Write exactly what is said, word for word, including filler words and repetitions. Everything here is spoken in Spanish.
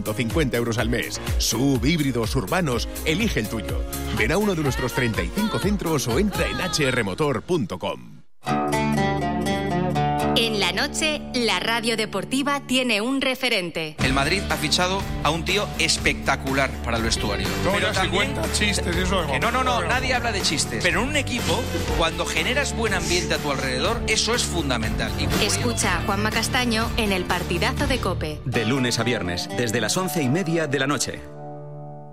ciento cincuenta euros al mes. S U V, híbridos, urbanos, elige el tuyo. Ven a uno de nuestros treinta y cinco centros o entra en h r motor punto com. En la noche, la radio deportiva tiene un referente. El Madrid ha fichado a un tío espectacular para el vestuario. No, pero ya también, se cuenta chistes, eso es. que no, no, no, nadie habla de chistes. Pero en un equipo, cuando generas buen ambiente a tu alrededor, eso es fundamental. Y Escucha a Juanma Castaño en el partidazo de COPE. De lunes a viernes, desde las once y media de la noche.